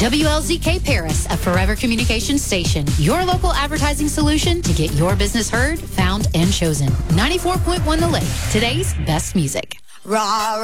WLZK Paris, a Forever Communications station. Your local advertising solution to get your business heard, found, and chosen. 94.1 The Lake. Today's best music. Rah,